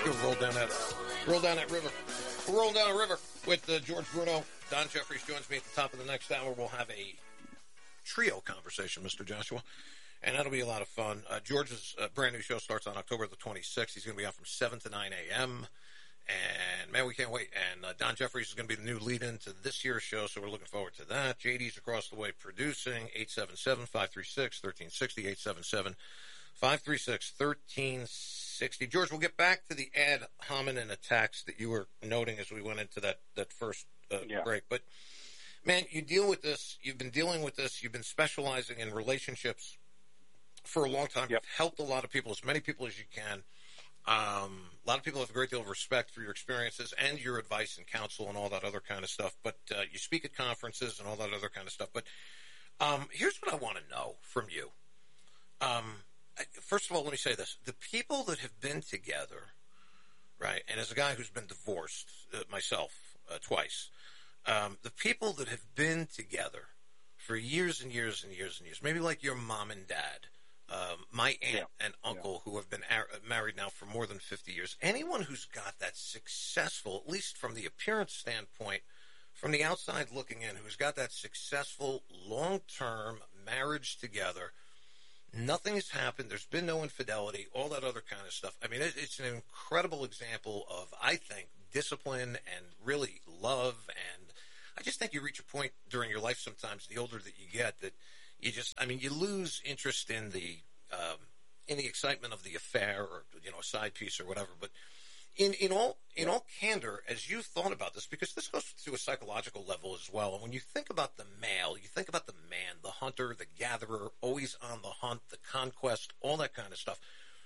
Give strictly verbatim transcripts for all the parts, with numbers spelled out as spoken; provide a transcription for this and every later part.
Go roll down that, roll down that river. Roll down a river with uh, George Bruno. Don Jeffries joins me at the top of the next hour. We'll have a trio conversation, Mister Joshua, and that'll be a lot of fun. Uh, George's uh, brand new show starts on October the twenty-sixth. He's going to be out from seven to nine a.m., and, man, we can't wait. And uh, Don Jeffries is going to be the new lead-in to this year's show, so we're looking forward to that. J D's across the way producing, eight seven seven, five three six, one three six zero, eight seven seven, five three six, one three six zero. George, we'll get back to the ad hominem attacks that you were noting as we went into that, that first uh, yeah. break. But, man, you deal with this. You've been dealing with this. You've been specializing in relationships for a long time. Yep. You've helped a lot of people, as many people as you can. Um, a lot of people have a great deal of respect for your experiences and your advice and counsel and all that other kind of stuff. But uh, you speak at conferences and all that other kind of stuff. But um, here's what I want to know from you. Um, first of all, let me say this. The people that have been together, right, and as a guy who's been divorced uh, myself uh, twice, um, the people that have been together for years and years and years and years, maybe like your mom and dad, Um, my aunt yeah. and uncle yeah. who have been ar- married now for more than fifty years, anyone who's got that successful, at least from the appearance standpoint, from the outside looking in, who's got that successful long-term marriage together, nothing has happened, there's been no infidelity, all that other kind of stuff. I mean, it, it's an incredible example of, I think, discipline and really love, and I just think you reach a point during your life sometimes, the older that you get, that You just, I mean, you lose interest in the um, in the excitement of the affair, or you know, a side piece or whatever. But in, in all in all candor, as you've thought about this, because this goes to a psychological level as well. And when you think about the male, you think about the man, the hunter, the gatherer, always on the hunt, the conquest, all that kind of stuff.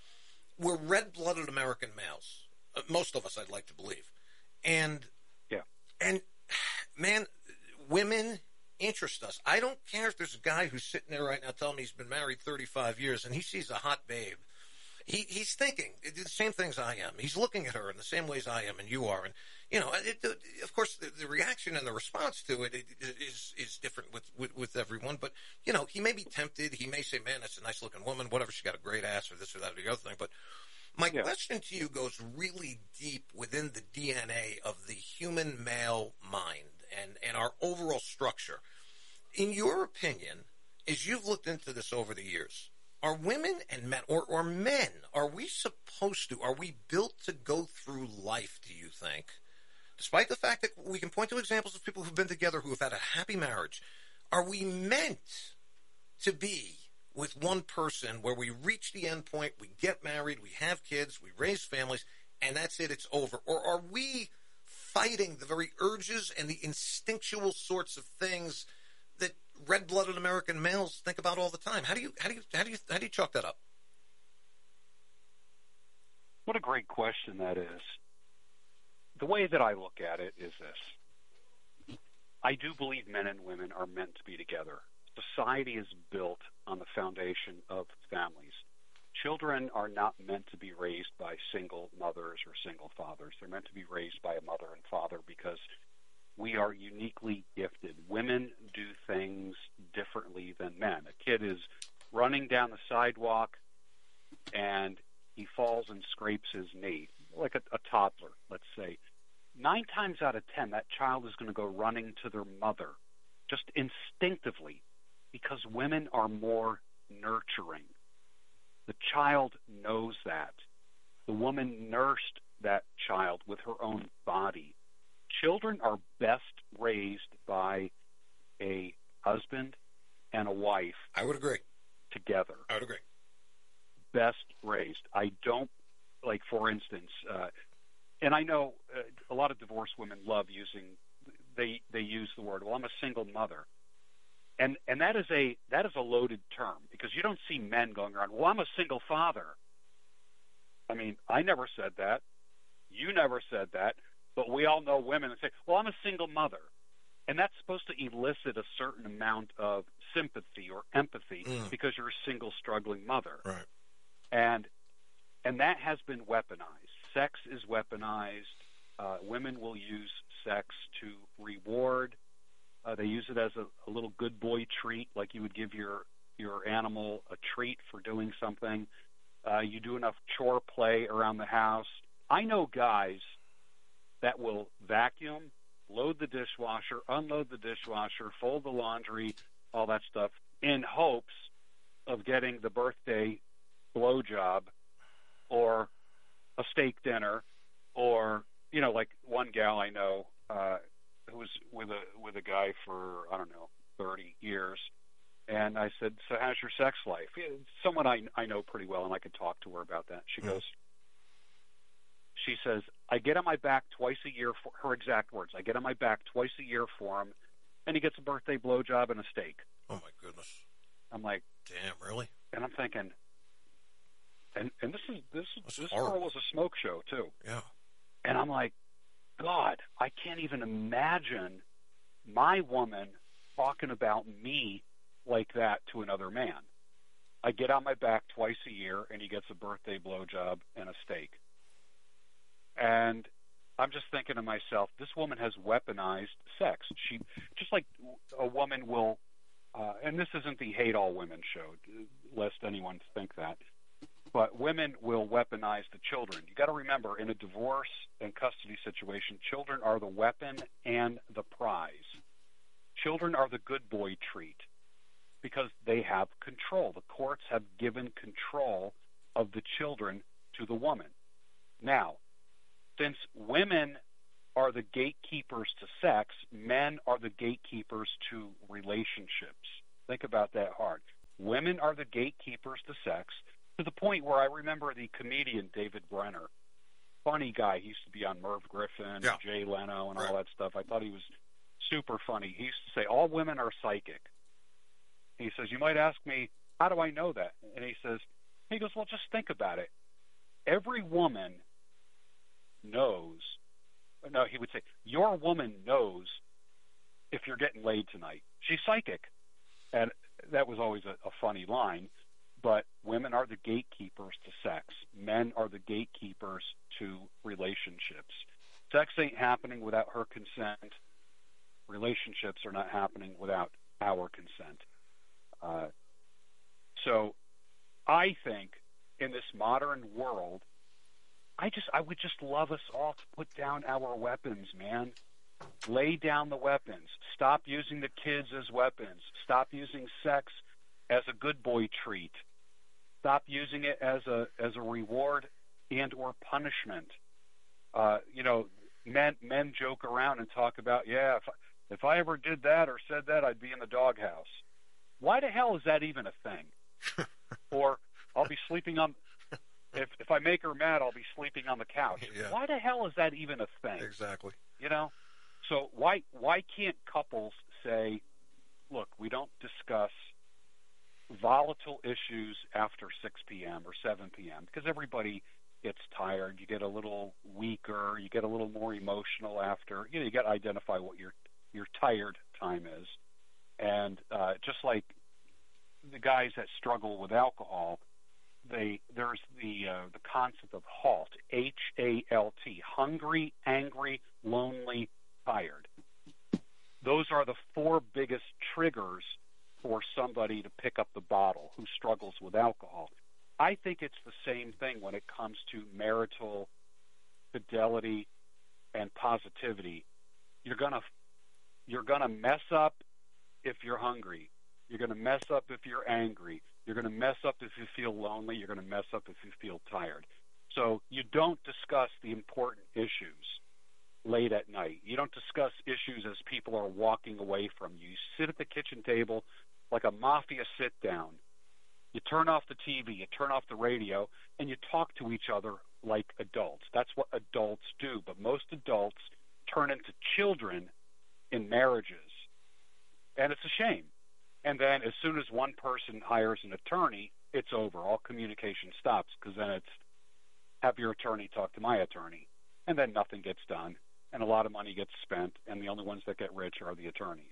We're red-blooded American males, uh, most of us, I'd like to believe, and yeah, and man, women interest us. I don't care if there's a guy who's sitting there right now telling me he's been married thirty-five years and he sees a hot babe. He, he's thinking the same things I am. He's looking at her in the same ways I am and you are. And, you know, it, it, of course, the, the reaction and the response to it, it, it is is different with, with, with everyone. But, you know, he may be tempted. He may say, man, that's a nice-looking woman, whatever. She's got a great ass or this or that or the other thing. But my yeah. question to you goes really deep within the D N A of the human male mind and, and our overall structure. In your opinion, as you've looked into this over the years, are women and men, or, or men, are we supposed to, are we built to go through life, do you think? Despite the fact that we can point to examples of people who've been together who have had a happy marriage, are we meant to be with one person where we reach the end point, we get married, we have kids, we raise families, and that's it, it's over? Or are we fighting the very urges and the instinctual sorts of things that red-blooded American males think about all the time? How do you how do you how do you how do you chalk that up? What a great question that is. The way that I look at it is this. I do believe men and women are meant to be together. Society is built on the foundation of families. Children are not meant to be raised by single mothers or single fathers. They're meant to be raised by a mother and father because we are uniquely gifted. Women do things differently than men. A kid is running down the sidewalk and he falls and scrapes his knee, like a, a toddler, let's say. Nine times out of ten, that child is going to go running to their mother, just instinctively, because women are more nurturing. The child knows that. The woman nursed that child with her own body. Children are best raised by a husband and a wife. I would agree. Together. I would agree. Best raised. I don't, like, for instance, uh, and I know uh, a lot of divorced women love using, they they use the word, well, I'm a single mother. And and that is a that is a loaded term because you don't see men going around, well, I'm a single father. I mean, I never said that. You never said that. But we all know women that say, well, I'm a single mother. And that's supposed to elicit a certain amount of sympathy or empathy mm. because you're a single struggling mother. Right. And and that has been weaponized. Sex is weaponized. Uh, women will use sex to reward. Uh, they use it as a, a little good boy treat, like you would give your, your animal a treat for doing something. Uh, you do enough chore play around the house, I know guys that will vacuum, load the dishwasher, unload the dishwasher, fold the laundry, all that stuff, in hopes of getting the birthday blowjob or a steak dinner, or, you know, like one gal I know uh, who was with a with a guy for, I don't know, thirty years. And I said, so how's your sex life? Someone I, I know pretty well, and I could talk to her about that. She goes, she says, I get on my back twice a year for her exact words. I get on my back twice a year for him, and he gets a birthday blowjob and a steak. Oh my goodness! I'm like, damn, really? And I'm thinking, and and this is this That's this horrible. girl was a smoke show too. Yeah. And I'm like, God, I can't even imagine my woman talking about me like that to another man. I get on my back twice a year, and he gets a birthday blowjob and a steak. And I'm just thinking to myself, this woman has weaponized sex. She, just like a woman will, uh, and this isn't the hate all women show, lest anyone think that, but women will weaponize the children. You got to remember, in a divorce and custody situation, children are the weapon and the prize. Children are the good boy treat, because they have control. The courts have given control of the children to the woman. Now, since women are the gatekeepers to sex, men are the gatekeepers to relationships. Think about that hard. Women are the gatekeepers to sex, to the point where I remember the comedian David Brenner, funny guy. He used to be on Merv Griffin, Yeah. and Jay Leno, and Right. all that stuff. I thought he was super funny. He used to say, all women are psychic. He says, you might ask me, how do I know that? And he says, he goes, well, just think about it. Every woman knows, no, he would say, your woman knows if you're getting laid tonight. She's psychic. And that was always a, a funny line. But women are the gatekeepers to sex. Men are the gatekeepers to relationships. Sex ain't happening without her consent. Relationships are not happening without our consent. Uh, so I think in this modern world, I just I would just love us all to put down our weapons, man. Lay down the weapons. Stop using the kids as weapons. Stop using sex as a good boy treat. Stop using it as a as a reward and or punishment. Uh, you know, men men joke around and talk about, yeah, if I, if I ever did that or said that, I'd be in the doghouse. Why the hell is that even a thing? Or I'll be sleeping on. If if I make her mad, I'll be sleeping on the couch. Yeah. Why the hell is that even a thing? Exactly. You know, so why why can't couples say, look, we don't discuss volatile issues after six p.m. or seven p.m. because everybody gets tired. You get a little weaker. You get a little more emotional after. You know, you got to identify what your your tired time is, and uh, just like the guys that struggle with alcohol, they there's the uh, the concept of HALT, H A L T, hungry, angry, lonely, tired. Those are the four biggest triggers for somebody to pick up the bottle who struggles with alcohol. I think it's the same thing when it comes to marital fidelity and positivity. You're gonna you're gonna mess up if you're hungry. You're gonna mess up if you're angry. You're gonna mess up if you feel lonely. You're gonna mess up if you feel tired. So you don't discuss the important issues late at night. You don't discuss issues as people are walking away from you. You sit at the kitchen table like a mafia sit down. You turn off the T V, you turn off the radio, and you talk to each other like adults. That's what adults do. But most adults turn into children in marriages. And it's a shame. And then as soon as one person hires an attorney, it's over. All communication stops, because then it's have your attorney talk to my attorney. And then nothing gets done. And a lot of money gets spent, and the only ones that get rich are the attorneys.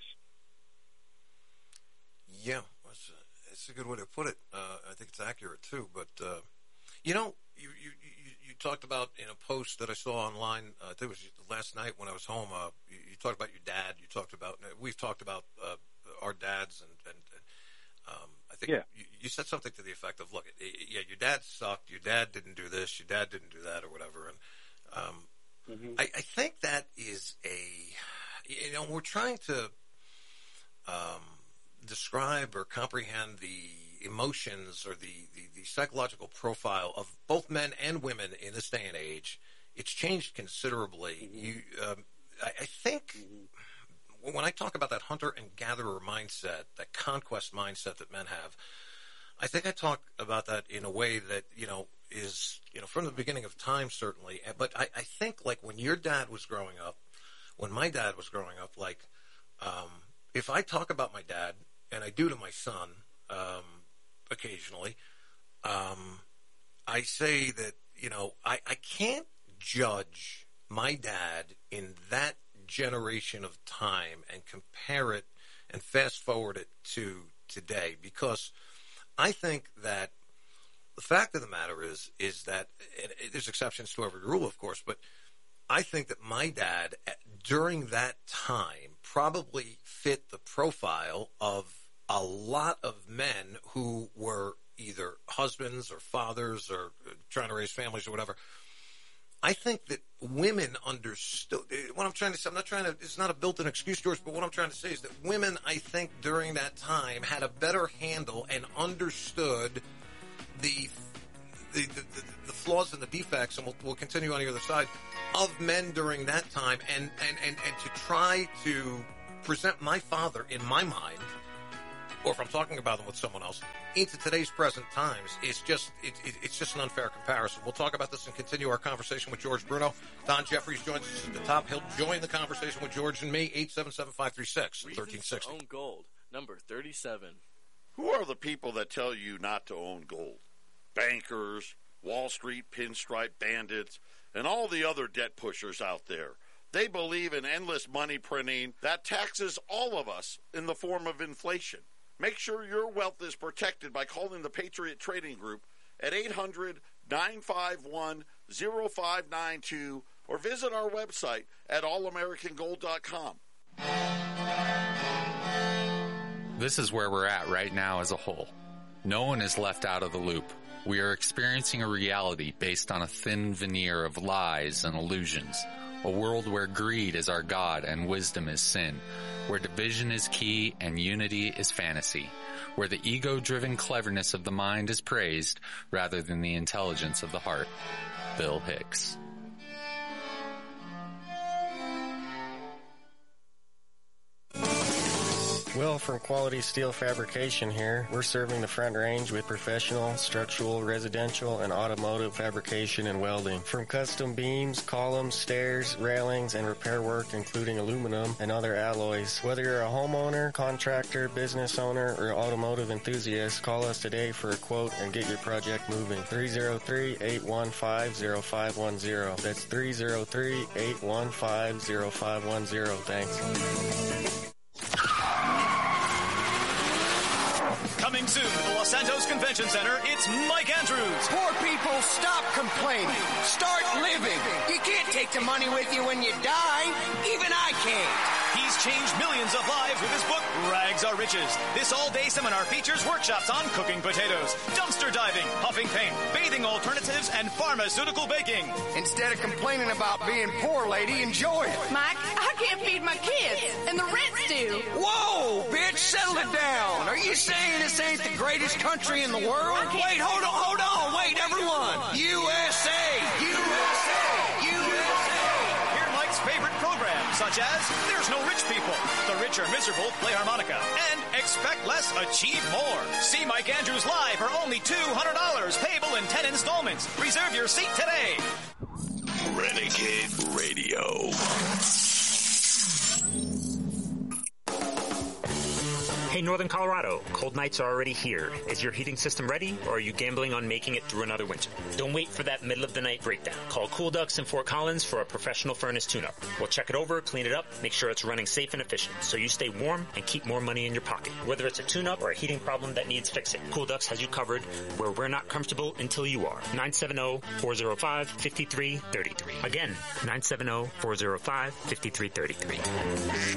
Yeah, that's a, that's a good way to put it. Uh, I think it's accurate too. But uh, you know, you, you you you talked about in a post that I saw online. Uh, I think it was last night when I was home. Uh, you, you talked about your dad. You talked about we've talked about uh, our dads, and and, and um, I think yeah. you, you said something to the effect of, "Look, yeah, your dad sucked. Your dad didn't do this. Your dad didn't do that, or whatever." And Um, mm-hmm. I, I think that is a, you know, we're trying to um, describe or comprehend the emotions or the, the, the psychological profile of both men and women in this day and age. It's changed considerably. Mm-hmm. You, um, I, I think mm-hmm. when I talk about that hunter and gatherer mindset, that conquest mindset that men have, I think I talk about that in a way that, you know, is, you know, from the beginning of time, certainly. But I, I think, like, when your dad was growing up, when my dad was growing up, like, um, if I talk about my dad, and I do to my son um, occasionally, um, I say that, you know, I, I can't judge my dad in that generation of time and compare it and fast forward it to today, because I think that the fact of the matter is, is that, and there's exceptions to every rule, of course, but I think that my dad, during that time, probably fit the profile of a lot of men who were either husbands or fathers or trying to raise families or whatever. I think that women understood, what I'm trying to say, I'm not trying to, it's not a built-in excuse, George, but what I'm trying to say is that women, I think, during that time had a better handle and understood the the, the, the, the flaws and the defects, and we'll, we'll continue on the other side, of men during that time, and, and, and, and to try to present my father in my mind, or if I'm talking about them with someone else, into today's present times, it's just it, it, it's just an unfair comparison. We'll talk about this and continue our conversation with George Bruno. Don Jeffries joins us at the top. He'll join the conversation with George and me, eight seven seven, five three six, one three six zero. Own gold, number thirty-seven. Who are the people that tell you not to own gold? Bankers, Wall Street pinstripe bandits, and all the other debt pushers out there. They believe in endless money printing that taxes all of us in the form of inflation. Make sure your wealth is protected by calling the Patriot Trading Group at eight hundred, nine five one, zero five nine two or visit our website at all american gold dot com. This is where we're at right now as a whole. No one is left out of the loop. We are experiencing a reality based on a thin veneer of lies and illusions. A world where greed is our god and wisdom is sin. Where division is key and unity is fantasy. Where the ego-driven cleverness of the mind is praised rather than the intelligence of the heart. Bill Hicks. Will from Quality Steel Fabrication here. We're serving the Front Range with professional, structural, residential, and automotive fabrication and welding. From custom beams, columns, stairs, railings, and repair work, including aluminum and other alloys. Whether you're a homeowner, contractor, business owner, or automotive enthusiast, call us today for a quote and get your project moving. three oh three, eight one five, oh five one oh. That's three oh three, eight one five, oh five one oh. Thanks. Coming soon to the Los Santos Convention Center, it's Mike Andrews. Poor people, stop complaining. Start living. You can't take the money with you when you die. Even I can't. He's changed millions of lives with his book, Rags Are Riches. This all-day seminar features workshops on cooking potatoes, dumpster diving, huffing paint, bathing alternatives, and pharmaceutical baking. Instead of complaining about being poor, lady, enjoy it. Mike, I can't feed my kids, and the rent's due. Whoa, bitch, settle it down. Are you saying this ain't the greatest country in the world? Wait, hold on, hold on. Wait, everyone. U S A, U S A, U S A. Hear Mike's favorite programs, such as There's No Rich People, The Rich Are Miserable Play Harmonica, and Expect Less, Achieve More. See Mike Andrews live for only two hundred dollars, payable in ten installments. Reserve your seat today. Renegade Radio. Hey, Northern Colorado, cold nights are already here. Is your heating system ready, or are you gambling on making it through another winter? Don't wait for that middle-of-the-night breakdown. Call Cool Ducks in Fort Collins for a professional furnace tune-up. We'll check it over, clean it up, make sure it's running safe and efficient, so you stay warm and keep more money in your pocket. Whether it's a tune-up or a heating problem that needs fixing, Cool Ducks has you covered where we're not comfortable until you are. nine seven zero, four zero five, five three three three. Again, nine seven zero, four zero five, five three three three.